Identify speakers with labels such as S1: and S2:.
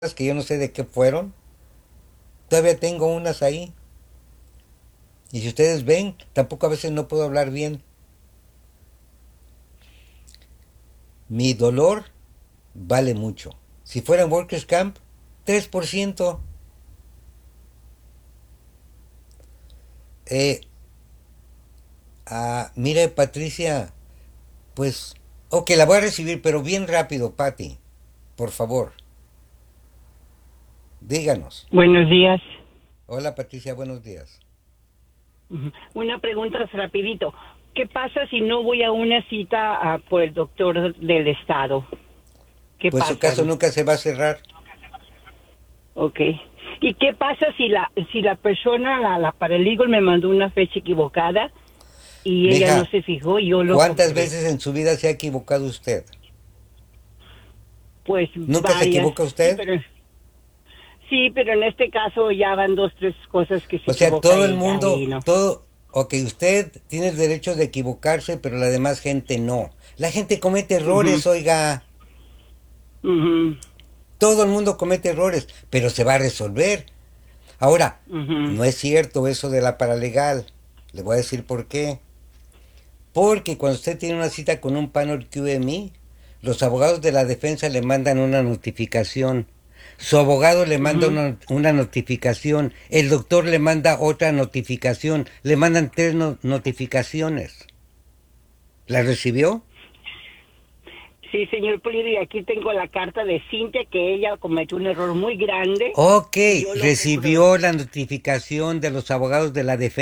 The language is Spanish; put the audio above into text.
S1: que yo no sé de qué fueron. Todavía tengo unas ahí. Y si ustedes ven, tampoco a veces no puedo hablar bien. Mi dolor vale mucho. Si fuera en Workers Camp, 3%. Eh, mire, Patricia, pues, ok, la voy a recibir, pero bien rápido, Patty. Por favor, díganos.
S2: Buenos días.
S1: Hola, Patricia, buenos días.
S2: Ujú. Una pregunta rapidito. ¿Qué pasa si no voy a una cita por el doctor del estado? ¿Qué
S1: Pues su
S2: pasa?
S1: caso nunca se va a cerrar.
S2: Ok. ¿Y qué pasa si la persona, la paralegal me mandó una fecha equivocada y ella no
S1: Mija,
S2: se fijó y yo lo
S1: ¿cuántas
S2: compré?
S1: veces en su vida se ha equivocado usted?
S2: Pues
S1: ¿Nunca se
S2: varias.
S1: equivoca
S2: Sí,
S1: usted?
S2: pero en este caso ya van dos, tres cosas que se
S1: O sea,
S2: equivoca
S1: todo el
S2: ella
S1: mundo,
S2: y no.
S1: todo, ok, usted tiene el derecho de equivocarse, pero la demás gente no. La gente comete
S2: Ujú,
S1: errores, oiga.
S2: ujú,
S1: Todo el mundo comete errores, pero se va a resolver. Ahora,
S2: ujú.
S1: no es cierto eso de la paralegal. Le voy a decir por qué. Porque cuando usted tiene una cita con un panel QMI, los abogados de la defensa le mandan una notificación. Su abogado le manda
S2: Ujú.
S1: una notificación. El doctor le manda otra notificación. Le mandan tres notificaciones. ¿La recibió?
S2: Sí, señor Pulido, y aquí tengo la carta de Cintia que ella cometió un error muy grande
S1: Ok,
S2: y yo lo comprobé.
S1: recibió la notificación de los abogados de la defensa.